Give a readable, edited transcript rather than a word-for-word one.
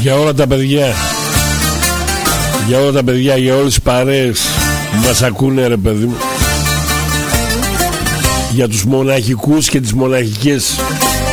Για όλα τα παιδιά. Για όλα τα παιδιά, για όλες τις παρέες που μας ακούνε, ρε παιδί μου. Για τους μοναχικούς και τις μοναχικές